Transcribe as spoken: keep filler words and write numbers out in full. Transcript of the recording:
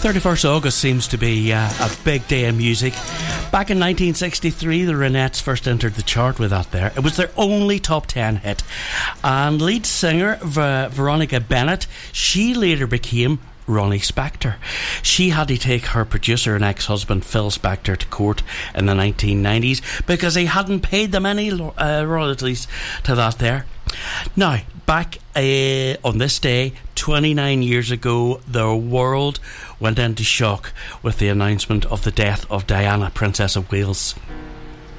thirty-first of August seems to be uh, a big day in music. Back in nineteen sixty-three, the Ronettes first entered the chart with that there. It was their only top ten hit. And lead singer Ver- Veronica Bennett, she later became Ronnie Spector. She had to take her producer and ex-husband Phil Spector to court in the nineteen nineties because he hadn't paid them any uh, royalties to that there. Now, back uh, on this day, twenty-nine years ago, the world went into shock with the announcement of the death of Diana, Princess of Wales.